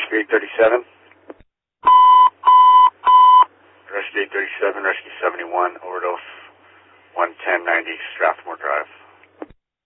Rescue 837. Rescue 837, Rescue 71, overdose 11090 Strathmore Drive.